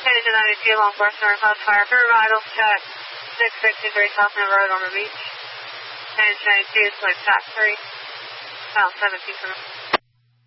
Engine 92, long course, north south fire for vitals, check 663 South Mill Road, Ormond Beach. Engine 92, select track 3, mile 17 from